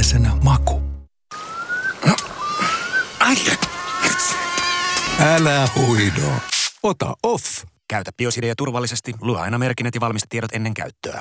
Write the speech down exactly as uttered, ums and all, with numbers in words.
eläväisenä maku. Ai. Älä huido. Ota off. Käytä Biosidea turvallisesti. Lue aina merkinnät ja valmistetiedot ennen käyttöä.